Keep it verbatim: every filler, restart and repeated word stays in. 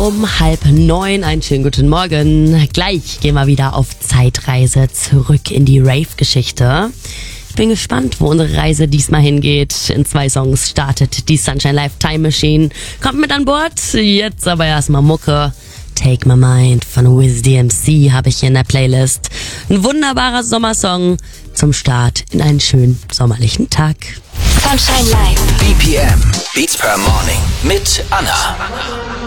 um halb neun. Einen schönen guten Morgen. Gleich gehen wir wieder auf Zeitreise zurück in die Rave-Geschichte. Ich bin gespannt, wo unsere Reise diesmal hingeht. In zwei Songs startet die Sunshine Live Time Machine. Kommt mit an Bord. Jetzt aber erstmal Mucke. Take My Mind von Wiz D M C habe ich hier in der Playlist. Ein wunderbarer Sommersong zum Start in einen schönen sommerlichen Tag. Sunshine Live. B P M, Beats per Morning mit Anna.